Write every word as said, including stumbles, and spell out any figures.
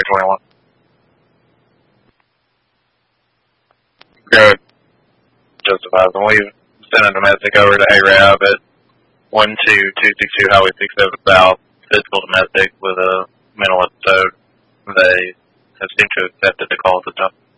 twenty-one. Good. Justifies. And we've sent a domestic over to A R A B at one two two six two Highway six seven South, physical domestic with a mental episode. They have seemed to have accepted the call at the time.